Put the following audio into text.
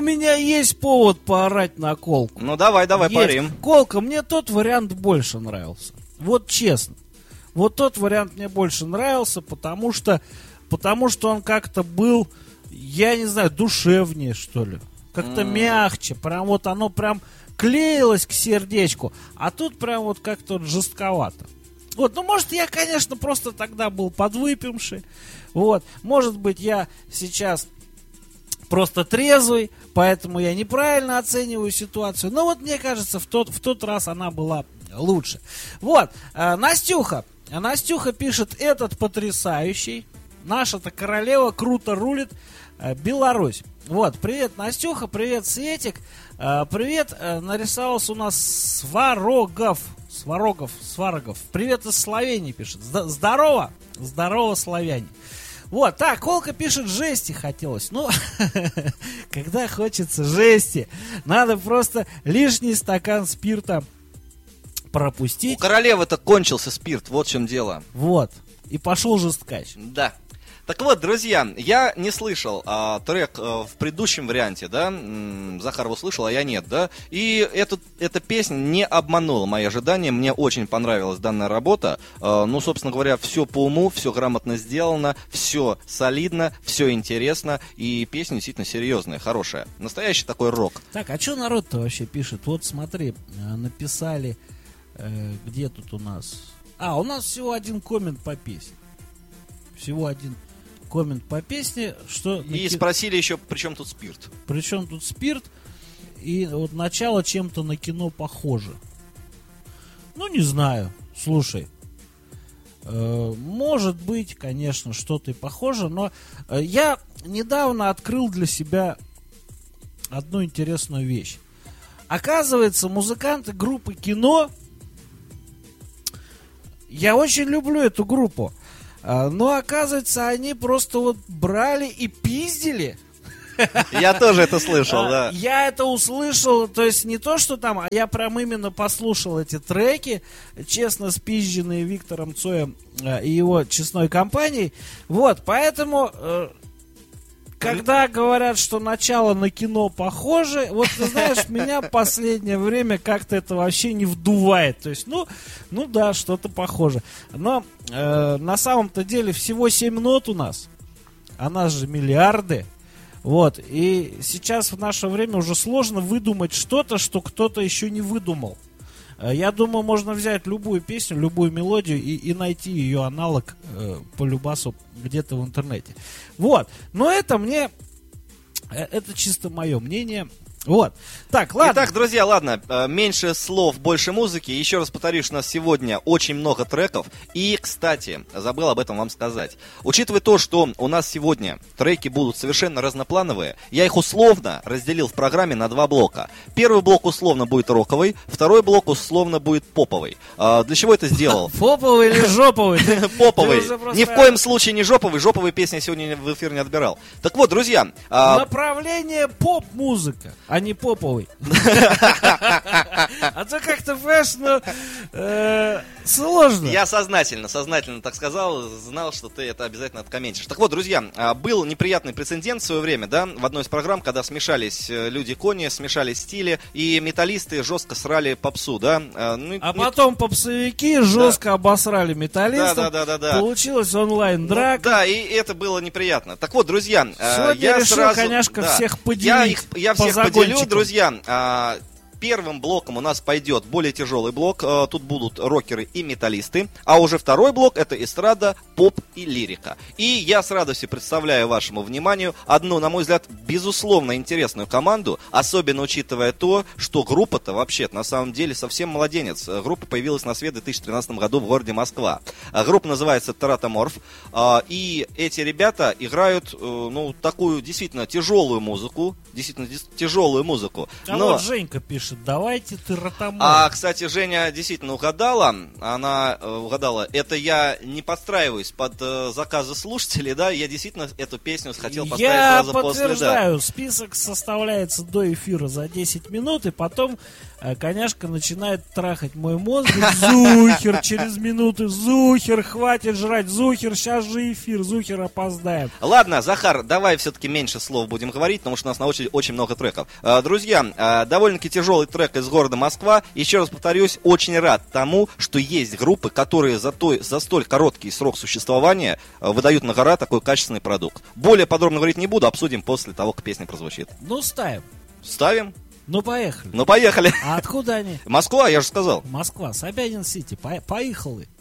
У меня есть повод поорать на Колку. Ну давай, парим. Колка, мне тот вариант больше нравился. Вот честно. Вот тот вариант мне больше нравился, потому что он как-то был, я не знаю, душевнее, что ли. Как-то мягче. Прям вот оно прям клеилось к сердечку. А тут прям вот как-то вот жестковато. Вот, ну, может, я, конечно, просто тогда был подвыпивший. Вот. Может быть, я сейчас просто трезвый, поэтому я неправильно оцениваю ситуацию. Но вот, мне кажется, в тот раз она была лучше. Вот. Настюха пишет: этот потрясающий. Наша-то королева круто рулит. Беларусь. Вот, привет, Настюха, привет, Светик. Привет, нарисовался у нас Сварогов. Привет из Словении, пишет. Здорово, славяне. Вот, так, Колка пишет: жести хотелось. Ну, когда хочется жести, надо просто лишний стакан спирта пропустить. У королевы-то кончился спирт, вот в чем дело. Вот, и пошел жесткач. Да. Так вот, друзья, я не слышал трек в предыдущем варианте, да, Захар его слышал, а я нет, да, и эта песня не обманула мои ожидания, мне очень понравилась данная работа, ну, собственно говоря, все по уму, все грамотно сделано, все солидно, все интересно, и песня действительно серьезная, хорошая, настоящий такой рок. Так, а что народ-то вообще пишет? Вот смотри, написали, где тут у нас? У нас всего один коммент по песне. Всего один коммент по песне, что... И спросили еще, при чем тут спирт? При чем тут спирт? И вот начало чем-то на кино похоже. Ну, не знаю. Слушай. Может быть, конечно, что-то и похоже, но я недавно открыл для себя одну интересную вещь. Оказывается, музыканты группы «Кино», я очень люблю эту группу, но, оказывается, они просто вот брали и пиздили. Я тоже это слышал, да. Я это услышал, то есть не то, что там, а я прям именно послушал эти треки, честно спизженные Виктором Цоем и его честной компанией. Вот, поэтому... Когда говорят, что начало на кино похоже, вот ты знаешь, меня в последнее время как-то это вообще не вдувает. То есть, ну да, что-то похоже. Но на самом-то деле всего 7 нот у нас, а нас же миллиарды. Вот, и сейчас в наше время уже сложно выдумать что-то, что кто-то еще не выдумал. Я думаю, можно взять любую песню, любую мелодию и найти ее аналог по любасу где-то в интернете. Вот. Но это чисто мое мнение. Вот. Так, ладно. Итак, друзья, ладно, меньше слов, больше музыки. Еще раз повторюсь, у нас сегодня очень много треков. И, кстати, забыл об этом вам сказать. Учитывая то, что у нас сегодня треки будут совершенно разноплановые, я их условно разделил в программе на 2 блока. Первый блок условно будет роковый, второй блок условно будет поповый. Для чего это сделал? Поповый или жоповый? Поповый. Ни в коем случае не жоповый. Жоповые песни я сегодня в эфир не отбирал. Так вот, друзья. Направление поп-музыка, а не поповый. А то как-то фэшн сложно. Я сознательно так сказал, знал, что ты это обязательно откомментишь. Так вот, друзья, был неприятный прецедент в свое время, да, в одной из программ, когда смешались люди-кони, смешались стили, и металлисты жестко срали попсу, да. Потом попсовики жестко обосрали металлистов. Да. Получилась онлайн-драка. Да, и это было неприятно. Так вот, друзья, я решил, конечно, всех поделить. Я всех поделю, друзья. Первым блоком у нас пойдет более тяжелый блок. Тут будут рокеры и металлисты. А уже второй блок — это эстрада, поп и лирика. И я с радостью представляю вашему вниманию одну, на мой взгляд, безусловно интересную команду. Особенно учитывая то, что группа-то вообще на самом деле совсем младенец. Группа появилась на свет в 2013 году в городе Москва. Группа называется Тератоморф. И эти ребята играют, такую действительно тяжелую музыку. Вот Женька пишет: давайте Тератоморф. Кстати, Женя действительно угадала. Она угадала. Это я не подстраиваюсь под заказы слушателей, да. Я действительно эту песню хотел поставить сразу после. Я подтверждаю, список составляется до эфира за 10 минут, и потом коняшка начинает трахать мой мозг. Зухер через минуты. Зухер, хватит жрать. Зухер, сейчас же эфир. Зухер, опоздаем. Ладно, Захар, давай все-таки меньше слов будем говорить, потому что у нас на очереди очень много треков. Друзья, довольно-таки тяжелый трек из города Москва. Еще раз повторюсь, очень рад тому, что есть группы, которые за столь короткий срок существования выдают на гора такой качественный продукт. Более подробно говорить не буду, обсудим после того, как песня прозвучит. Ну, ставим. Ставим? Ну, поехали. Ну, поехали. А откуда они? Москва, я же сказал. Москва, Собянин-Сити. Поехали.